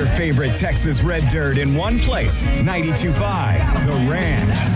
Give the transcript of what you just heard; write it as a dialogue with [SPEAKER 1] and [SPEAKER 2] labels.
[SPEAKER 1] your favorite Texas Red Dirt in one place. 92.5 The Ranch.